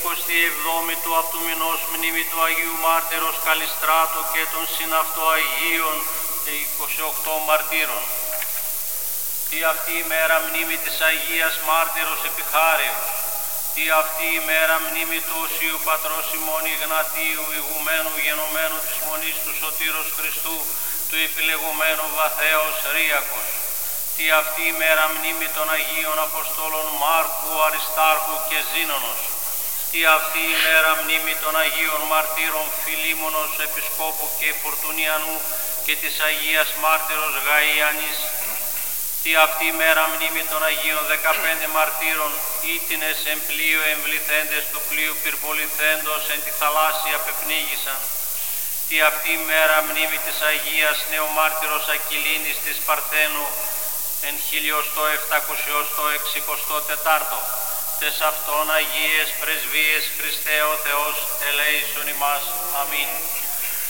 27η του αυτού μηνός μνήμη του Αγίου Μάρτυρος Καλιστράτου και των συναυτό Αγίων 28 μαρτύρων. Τι αυτή η μέρα μνήμη της Αγίας Μάρτυρος Επιχάρεως. Τι αυτή η μέρα μνήμη του Οσίου Πατρός ημών Ιγνατίου, ηγουμένου γενομένου της Μονής του Σωτήρος Χριστού, του επιλεγωμένου Βαθέως Ρύακος. Τι αυτή η μέρα μνήμη των Αγίων Αποστόλων Μάρκου, Αριστάρχου και Ζήνωνος. Τι αυτή η μέρα μνήμη των Αγίων Μαρτύρων Φιλίμωνος, Επισκόπου και Φορτουνιανού και της Αγίας Μάρτυρος Γαϊάννης. Τι αυτή η μέρα μνήμη των Αγίων 15 μαρτύρων, ήτινες εν πλοίο εμβληθέντες του πλοίου πυρπολιθέντος εν τη θαλάσσια πεπνίγησαν. Τι αυτή η μέρα μνήμη της Αγίας Νεομάρτυρος Ακυλίνης της Παρθένου εν 1764. Τες αυτών Αγίες Πρεσβείες Χριστέ ο Θεός ελέησον ημάς. Αμήν.